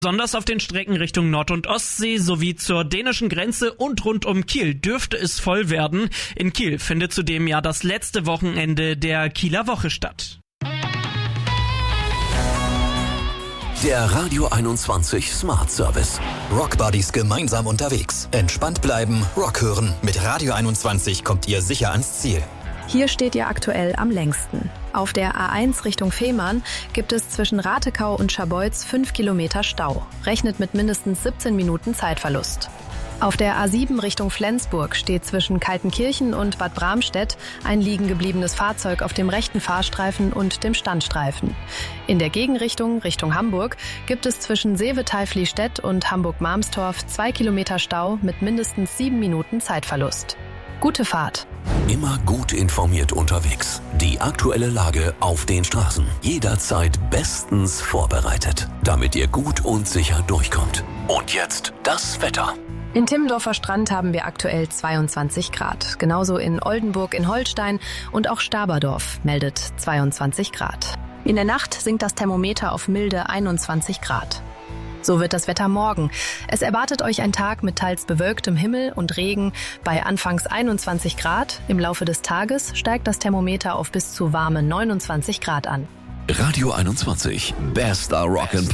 Besonders auf den Strecken Richtung Nord- und Ostsee sowie zur dänischen Grenze und rund um Kiel dürfte es voll werden. In Kiel findet zudem ja das letzte Wochenende der Kieler Woche statt. Der Radio 21 Smart Service. Rockbuddies gemeinsam unterwegs. Entspannt bleiben, Rock hören. Mit Radio 21 kommt ihr sicher ans Ziel. Hier steht ihr aktuell am längsten. Auf der A1 Richtung Fehmarn gibt es zwischen Ratekau und Scharbeutz 5 Kilometer Stau. Rechnet mit mindestens 17 Minuten Zeitverlust. Auf der A7 Richtung Flensburg steht zwischen Kaltenkirchen und Bad Bramstedt ein liegen gebliebenes Fahrzeug auf dem rechten Fahrstreifen und dem Standstreifen. In der Gegenrichtung Richtung Hamburg gibt es zwischen Seevetal-Fließstedt und Hamburg-Marmstorf 2 Kilometer Stau mit mindestens 7 Minuten Zeitverlust. Gute Fahrt! Immer gut informiert unterwegs. Die aktuelle Lage auf den Straßen. Jederzeit bestens vorbereitet, damit ihr gut und sicher durchkommt. Und jetzt das Wetter. In Timmendorfer Strand haben wir aktuell 22 Grad. Genauso in Oldenburg in Holstein und auch Staberdorf meldet 22 Grad. In der Nacht sinkt das Thermometer auf milde 21 Grad. So wird das Wetter morgen. Es erwartet euch ein Tag mit teils bewölktem Himmel und Regen bei anfangs 21 Grad. Im Laufe des Tages steigt das Thermometer auf bis zu warme 29 Grad an. Radio 21, bester Rock